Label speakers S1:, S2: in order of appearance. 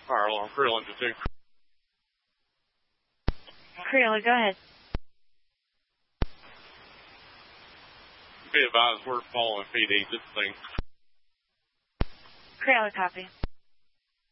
S1: Fire alarm, Creola to 2.
S2: Creola, go ahead.
S1: Be advised, we're following PD. This thing.
S2: Creola, copy.